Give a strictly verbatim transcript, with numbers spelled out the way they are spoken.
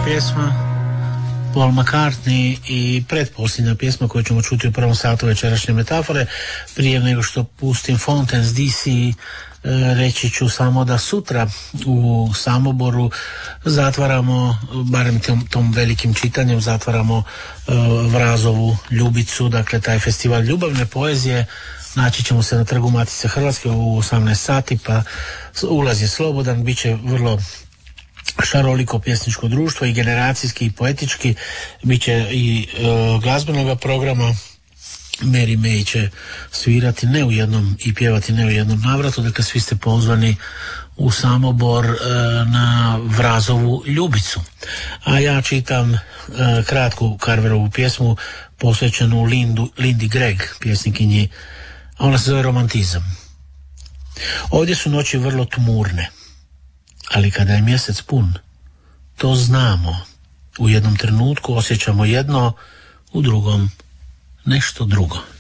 pjesma Paul McCartney i pretposljednja pjesma koju ćemo čuti u prvom satu večerašnje metafore. Prije nego što pustim Fountains D C, reći ću samo da sutra u Samoboru zatvaramo, barem tom, tom velikim čitanjem, zatvaramo uh, Vrazovu Ljubicu, dakle taj festival ljubavne poezije. Naći ćemo se na Trgu Matice Hrvatske u osamnaest sati, pa ulaz je slobodan, bit će vrlo šaroliko pjesničko društvo i generacijski i poetički, bit će i uh, glazbenog programa. Mary May će svirati ne u jednom i pjevati ne u jednom navratu, dakle svi ste pozvani u Samobor e, na Vrazovu Ljubicu. A ja čitam e, kratku Carverovu pjesmu posvećenu Lindu, Lindy Gregg, pjesnikinji, a ona se zove Romantizam. Ovdje su noći vrlo tmurne, ali kada je mjesec pun, to znamo. U jednom trenutku osjećamo jedno, u drugom nešto drugo.